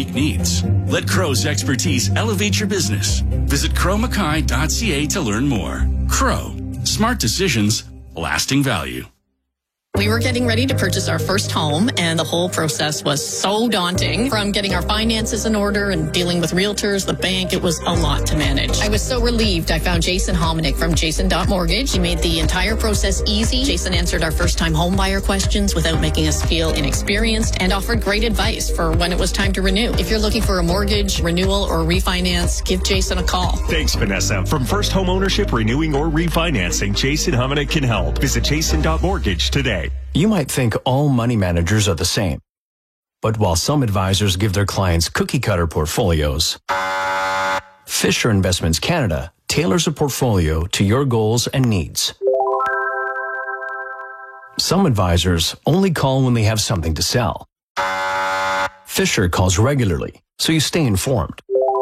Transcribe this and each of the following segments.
unique needs. Let Crow's expertise elevate your business. Visit crowmackay.ca to learn more. Crow. Smart decisions. Lasting value. We were getting ready to purchase our first home, and the whole process was so daunting. From getting our finances in order and dealing with realtors, the bank, it was a lot to manage. I was so relieved I found Jason Hominick from Jason.Mortgage. He made the entire process easy. Jason answered our first-time homebuyer questions without making us feel inexperienced and offered great advice for when it was time to renew. If you're looking for a mortgage, renewal, or refinance, give Jason a call. Thanks, Vanessa. From first home ownership, renewing, or refinancing, Jason Hominick can help. Visit Jason.Mortgage today. You might think all money managers are the same. But while some advisors give their clients cookie-cutter portfolios, Fisher Investments Canada tailors a portfolio to your goals and needs. Some advisors only call when they have something to sell. Fisher calls regularly, so you stay informed.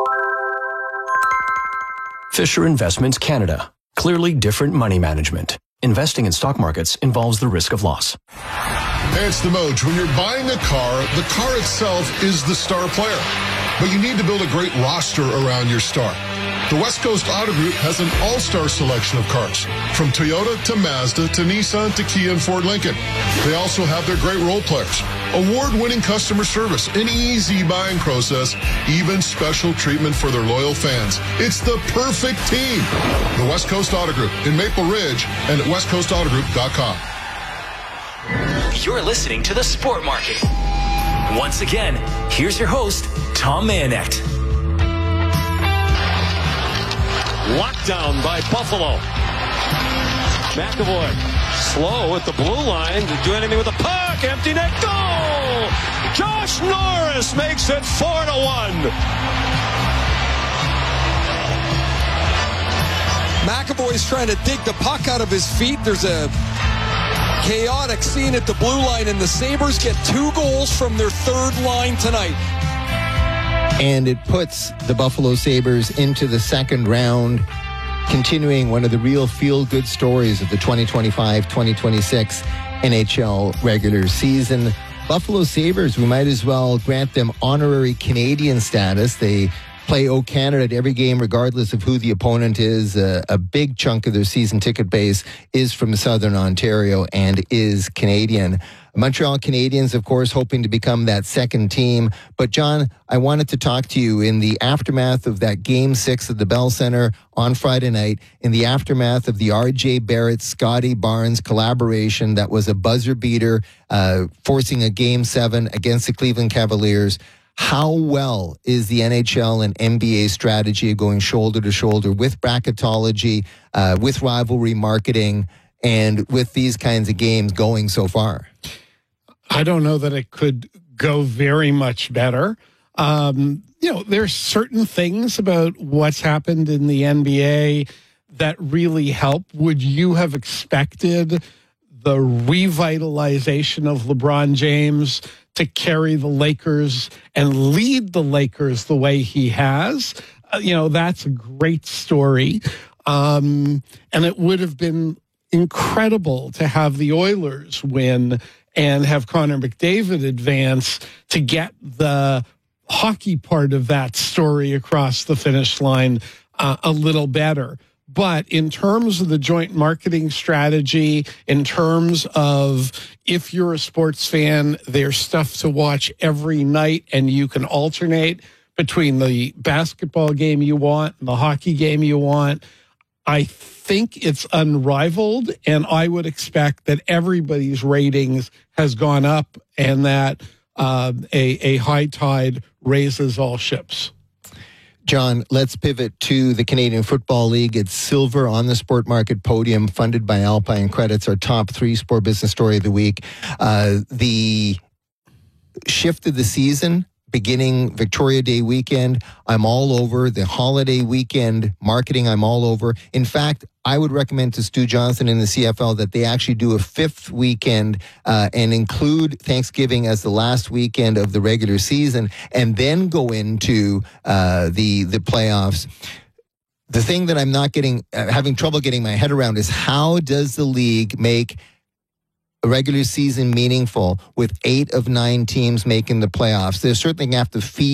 Fisher Investments Canada. Clearly different money management. Investing in stock markets involves the risk of loss. It's the Moj. When you're buying a car itself is the star player. But you need to build a great roster around your star. The West Coast Auto Group has an all-star selection of cars, from Toyota to Mazda to Nissan to Kia and Ford Lincoln. They also have their great role players, award-winning customer service, an easy buying process, even special treatment for their loyal fans. It's the perfect team. The West Coast Auto Group in Maple Ridge and at westcoastautogroup.com. You're listening to The Sport Market. Once again, here's your host, Tom Mayenknecht. Lockdown by Buffalo. McAvoy slow at the blue line to do anything with the puck. Empty net goal. Josh Norris makes it 4-1. McAvoy's trying to dig the puck out of his feet. There's a chaotic scene at the blue line, and the Sabres get 2 goals from their third line tonight. And it puts the Buffalo Sabres into the second round, continuing one of the real feel-good stories of the 2025-2026 NHL regular season. Buffalo Sabres, we might as well grant them honorary Canadian status. They play O Canada at every game, regardless of who the opponent is. A big chunk of their season ticket base is from Southern Ontario and is Canadian. Montreal Canadiens, of course, hoping to become that second team. But, John, I wanted to talk to you in the aftermath of that Game 6 at the Bell Centre on Friday night, in the aftermath of the R.J. Barrett, Scotty Barnes collaboration that was a buzzer beater, forcing a Game 7 against the Cleveland Cavaliers. How well is the NHL and NBA strategy of going shoulder to shoulder with bracketology, with rivalry marketing, and with these kinds of games going so far? I don't know that it could go very much better. There's certain things about what's happened in the NBA that really help. Would you have expected the revitalization of LeBron James to carry the Lakers and lead the Lakers the way he has? That's a great story. And it would have been incredible to have the Oilers win and have Connor McDavid advance to get the hockey part of that story across the finish line a little better. But in terms of the joint marketing strategy, in terms of if you're a sports fan, there's stuff to watch every night and you can alternate between the basketball game you want and the hockey game you want. I think it's unrivaled, and I would expect that everybody's ratings has gone up and that a high tide raises all ships. John, let's pivot to the Canadian Football League. It's silver on the Sport Market podium, funded by Alpine Credits, our top 3 sport business story of the week. The shift of the season, beginning Victoria Day weekend, I'm all over. The holiday weekend marketing, I'm all over. In fact, I would recommend to Stu Johnson in the CFL that they actually do a 5th weekend and include Thanksgiving as the last weekend of the regular season, and then go into the playoffs. The thing that I'm not having trouble getting my head around is, how does the league make a regular season meaningful with 8 of 9 teams making the playoffs? They're certainly going to have to feed